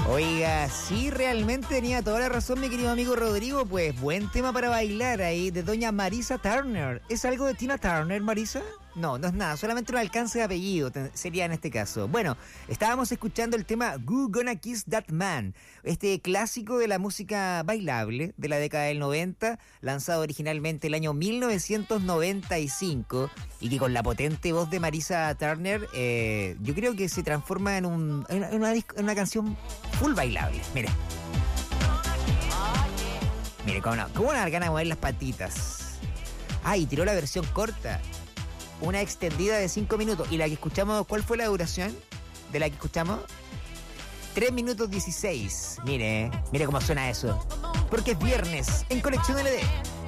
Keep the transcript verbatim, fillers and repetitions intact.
Oiga, sí, realmente tenía toda la razón mi querido amigo Rodrigo, pues buen tema para bailar ahí de doña Marisa Turner. ¿Es algo de Tina Turner, Marisa? No, no es nada, solamente un alcance de apellido te- sería en este caso. Bueno, estábamos escuchando el tema Who Gonna Kiss That Man, este clásico de la música bailable de la década del noventa, lanzado originalmente el año mil novecientos noventa y cinco y que con la potente voz de Marisa Turner, eh, yo creo que se transforma en, un, en, una, en una disco- en una canción full bailable. Mire. Mire, cómo no, cómo una gana de mover las patitas. Ah, y tiró la versión corta. Una extendida de cinco minutos. ¿Y la que escuchamos, cuál fue la duración de la que escuchamos? tres minutos dieciséis. Mire, mire cómo suena eso. Porque es viernes en Conexión L D.